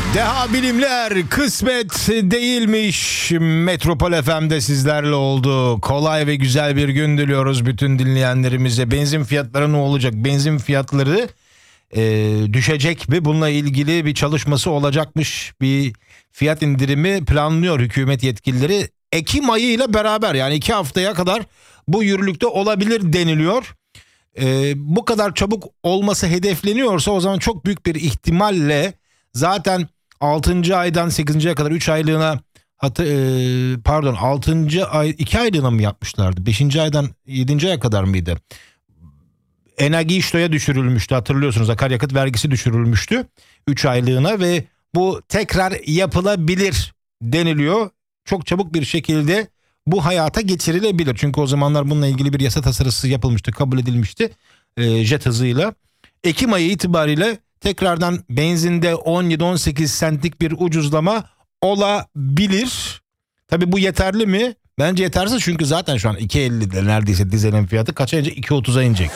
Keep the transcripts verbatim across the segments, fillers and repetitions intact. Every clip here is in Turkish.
Deha bilimler kısmet değilmiş. Metropol F M'de sizlerle oldu. Kolay ve güzel bir gün diliyoruz bütün dinleyenlerimize. Benzin fiyatları ne olacak? Benzin fiyatları e, düşecek mi? Bununla ilgili bir çalışması olacakmış. Bir fiyat indirimi planlıyor hükümet yetkilileri. Ekim ayı ile beraber, yani iki haftaya kadar bu yürürlükte olabilir deniliyor. E, bu kadar çabuk olması hedefleniyorsa o zaman çok büyük bir ihtimalle zaten altıncı aydan sekizinci aya kadar üç aylığına hatı, e, pardon altıncı ay iki aylığına mı yapmışlardı? beşinci aydan yedinci aya kadar mıydı? Enerji iştoya düşürülmüştü, hatırlıyorsunuz. Akaryakıt vergisi düşürülmüştü üç aylığına ve bu tekrar yapılabilir deniliyor. Çok çabuk bir şekilde bu hayata geçirilebilir. Çünkü o zamanlar bununla ilgili bir yasa tasarısı yapılmıştı, kabul edilmişti e, jet hızıyla. Ekim ayı itibariyle tekrardan benzinde on yedi on sekiz sentlik bir ucuzlama olabilir. Tabii bu yeterli mi? Bence yetersiz, çünkü zaten şu an iki ellide neredeyse dizelin fiyatı. Kaça inecek? iki otuza inecek.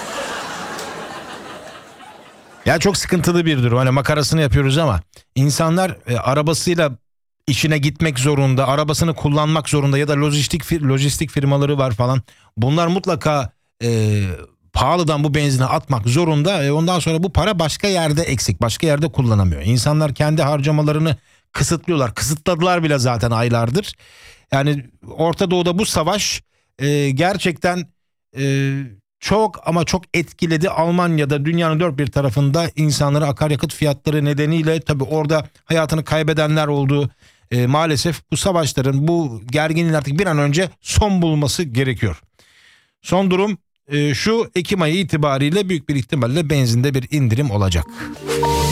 Ya çok sıkıntılı bir durum. Hani makarasını yapıyoruz ama insanlar e, arabasıyla işine gitmek zorunda, arabasını kullanmak zorunda ya da lojistik lojistik firmaları var falan. Bunlar mutlaka e, pahalıdan bu benzine atmak zorunda. E, ondan sonra bu para başka yerde eksik, başka yerde kullanamıyor. İnsanlar kendi harcamalarını kısıtlıyorlar. Kısıtladılar bile zaten aylardır. Yani Orta Doğu'da bu savaş e, gerçekten e, çok ama çok etkiledi. Almanya'da, dünyanın dört bir tarafında insanları akaryakıt fiyatları nedeniyle, tabii orada hayatını kaybedenler oldu. E, maalesef bu savaşların, bu gerginliğin artık bir an önce son bulması gerekiyor. Son durum e, şu: Ekim ayı itibariyle büyük bir ihtimalle benzinde bir indirim olacak.